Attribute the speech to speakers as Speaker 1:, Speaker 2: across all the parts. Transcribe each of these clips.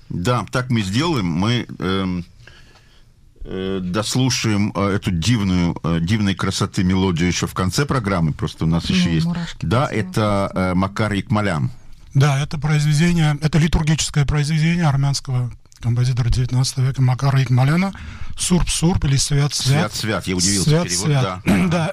Speaker 1: Да, так мы сделаем. Мы дослушаем эту дивной красоты мелодию еще в конце программы. Просто у нас еще есть. Да, это Макар Икмалян.
Speaker 2: Да, это произведение, это литургическое произведение армянского композитора 19 века Макара Икмаляна. Сурп-сурп или свят-свят.
Speaker 1: Свят-свят, я удивился.
Speaker 2: Свят-свят, да.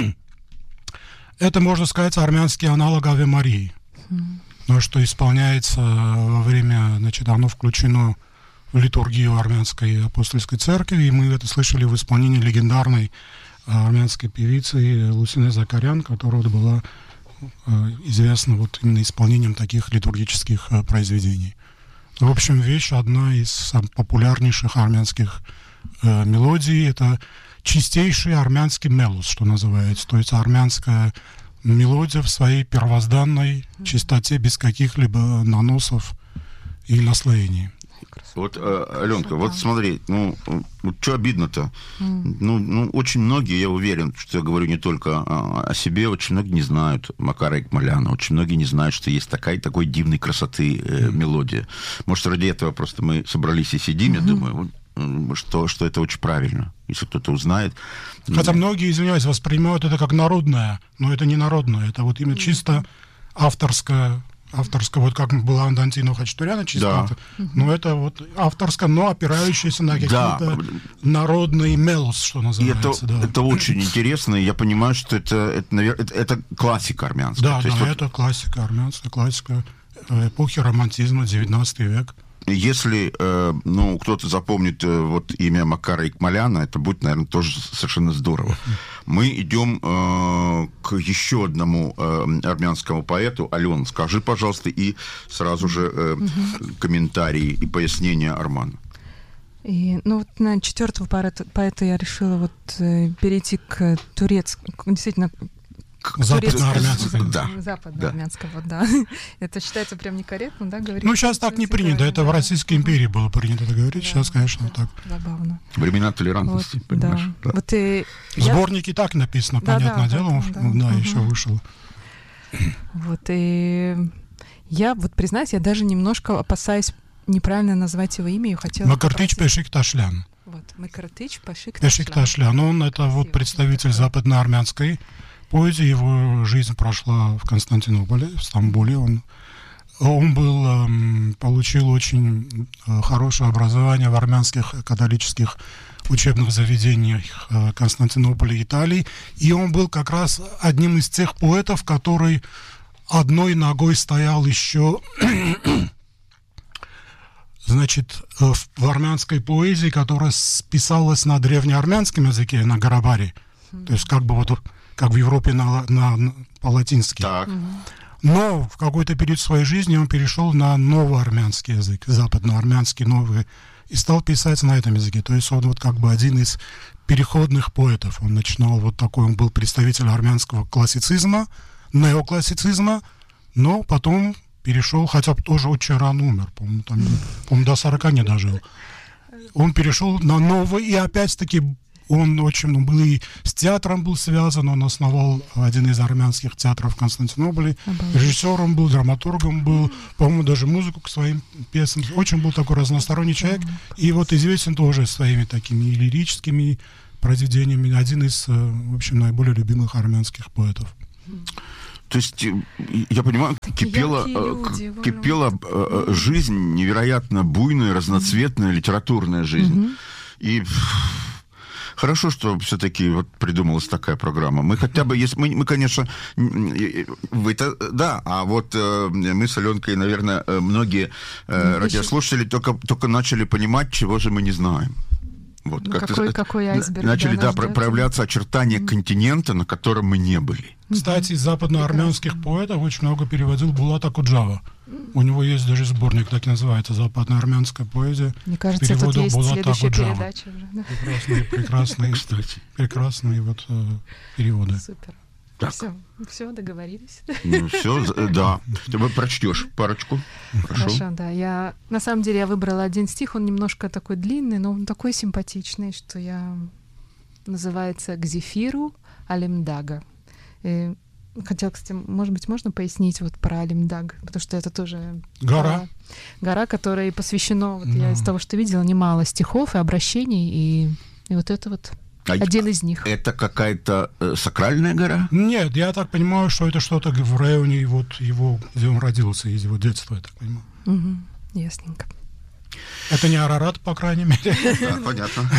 Speaker 2: Это, можно сказать, армянский аналог Аве Марии. Но что исполняется во время, значит, оно включено в литургию армянской апостольской церкви, и мы это слышали в исполнении легендарной армянской певицы Лусине Закарян, которая была известна вот именно исполнением таких литургических произведений. В общем, вещь одна из самых популярнейших армянских мелодий. Это чистейший армянский мелос, что называется. То есть армянская мелодия в своей первозданной чистоте, без каких-либо наносов и наслоений.
Speaker 1: Вот, Аленка, вот смотри, вот что обидно-то? Очень многие, я уверен, что я говорю не только о себе, очень многие не знают Макара Икмаляна, очень многие не знают, что есть такой дивной красоты мелодия. Может, ради этого просто мы собрались и сидим, я думаю, что это очень правильно, если кто-то узнает.
Speaker 2: Хотя многие, извиняюсь, воспринимают это как народное, но это не народное, это вот именно чисто авторское, вот как была Андантино Хачатуряна, чисто, да. Но это вот авторское, но опирающееся на какие-то народные мелос, что называется.
Speaker 1: Это очень интересно, и я понимаю, что это классика армянская.
Speaker 2: Да, это классика армянская, классика эпохи романтизма, 19 век.
Speaker 1: Если кто-то запомнит вот имя Макара Икмаляна, это будет, наверное, тоже совершенно здорово. Мы идем к еще одному армянскому поэту. Алена, скажи, пожалуйста, и сразу же комментарии и пояснения Армана.
Speaker 3: Вот на четвертого поэта я решила перейти к турецкому, действительно,
Speaker 2: западноармянского.
Speaker 3: Западноармянского, да. Это считается прям некорректно, да, говорить?
Speaker 2: Сейчас так не принято. Это в Российской империи было принято это говорить. Сейчас, конечно, так.
Speaker 3: Забавно.
Speaker 1: Времена толерантности, понимаешь?
Speaker 2: Да. Сборник и так написано, понятное дело. Еще вышел.
Speaker 3: И я, признаюсь, я даже немножко опасаюсь неправильно назвать его имя.
Speaker 2: Макартыч Пешикташлян.
Speaker 3: Макартыч
Speaker 2: Пешикташлян. Он это представитель западноармянской поэзии. Его жизнь прошла в Константинополе, в Стамбуле. Он получил очень хорошее образование в армянских католических учебных заведениях Константинополя, Италии. И он был как раз одним из тех поэтов, который одной ногой стоял еще в армянской поэзии, которая писалась на древнеармянском языке, на гарабаре. То есть как в Европе по-латински. Но в какой-то период своей жизни он перешел на новоармянский язык, западноармянский новый, и стал писать на этом языке. То есть он один из переходных поэтов. Он начинал он был представитель армянского классицизма, неоклассицизма, но потом перешел, хотя тоже очень рано умер, по-моему, до 40 не дожил. Он перешел на новый, и опять-таки он был и с театром был связан, он основал один из армянских театров в Константинополе, режиссером был, драматургом был, по-моему, даже музыку к своим пьесам. Очень был такой разносторонний человек, и известен тоже своими такими лирическими произведениями, один из, в общем, наиболее любимых армянских поэтов.
Speaker 1: То есть, я понимаю, кипела жизнь, невероятно буйная, разноцветная литературная жизнь. И хорошо, что все-таки придумалась такая программа. Мы хотя бы, мы, конечно, мы с Аленкой, наверное, многие радиослушатели только начали понимать, чего же мы не знаем.
Speaker 3: Какой айсберг.
Speaker 1: Начали, проявляться очертания континента, на котором мы не были.
Speaker 2: Кстати, из западноармянских поэтов очень много переводил Булат Акуджава. У него есть даже сборник, так и называется, «Западноармянская поэзия».
Speaker 3: Мне кажется, тут есть следующая передача уже.
Speaker 2: Прекрасные переводы.
Speaker 3: Супер. Все, договорились.
Speaker 1: Все, да. Ты прочтешь парочку.
Speaker 3: Хорошо, да. На самом деле я выбрала один стих, он немножко такой длинный, но он такой симпатичный, что называется «К зефиру алемдага». хотела, кстати, может быть, можно пояснить вот про Алимдаг, потому что это тоже гора, которой посвящено, вот я из того, что видела, немало стихов и обращений, и вот это вот один из них.
Speaker 1: Это какая-то сакральная гора?
Speaker 2: Нет, я так понимаю, что это что-то в районе вот его, где он родился, из его детства, я так понимаю.
Speaker 3: Угу. Ясненько.
Speaker 2: Это не Арарат, по крайней мере.
Speaker 1: Да, понятно.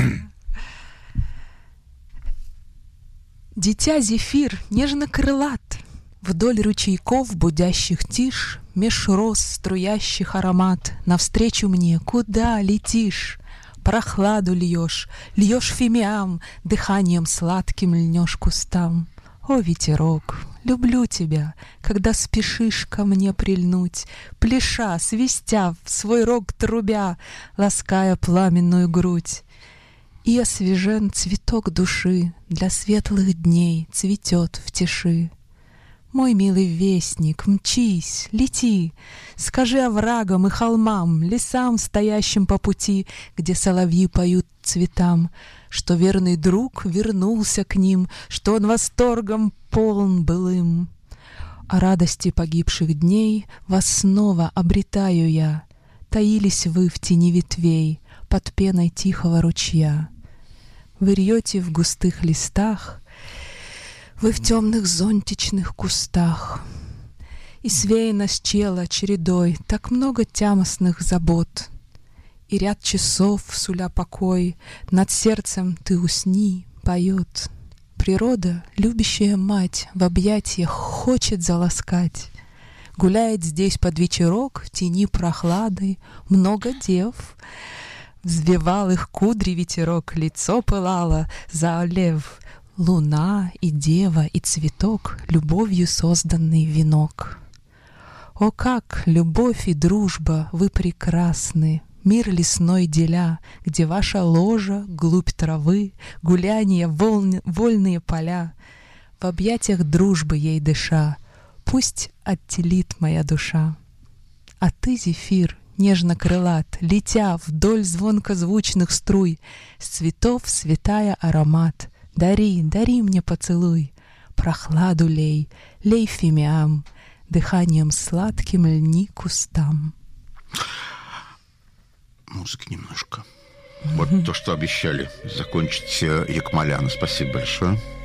Speaker 3: Дитя Зефир нежно крылат, вдоль ручейков, будящих тишь, меж роз струящих аромат, навстречу мне куда летишь? Прохладу льешь фимиам, дыханием сладким льнешь кустам. О, ветерок, люблю тебя, когда спешишь ко мне прильнуть, пляша, свистя, в свой рог трубя, лаская пламенную грудь. И освежен цветок души, для светлых дней цветет в тиши. Мой милый вестник, мчись, лети, скажи оврагам и холмам, лесам, стоящим по пути, где соловьи поют цветам, что верный друг вернулся к ним, что он восторгом полн былым. О радости погибших дней вас снова обретаю я. Таились вы в тени ветвей, под пеной тихого ручья. Вы рьете в густых листах, вы в темных зонтичных кустах. И свеяно с чела чередой так много тямостных забот. И ряд часов, суля покой, над сердцем ты усни, поет. Природа, любящая мать, в объятиях хочет заласкать. Гуляет здесь под вечерок в тени прохлады много дев. Взвивал их кудри ветерок, лицо пылало за лев. Луна и дева и цветок, любовью созданный венок. О, как любовь и дружба, вы прекрасны, мир лесной деля, где ваша ложа, глубь травы, гуляния, вольные поля. В объятиях дружбы ей дыша, пусть оттелит моя душа. А ты, Зефир, нежно крылат, летя вдоль звонкозвучных струй, с цветов светая аромат, дари, дари мне поцелуй, прохладу лей, лей фимиам, дыханием сладким льни кустам.
Speaker 1: Музыки немножко. Вот то, что обещали закончить Якмаляна. Спасибо большое.